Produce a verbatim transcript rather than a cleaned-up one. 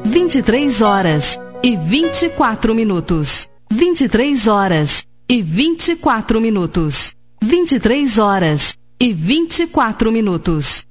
vinte e três horas e vinte e quatro minutos. vinte e três horas e vinte e quatro minutos. vinte e três horas e vinte e quatro minutos.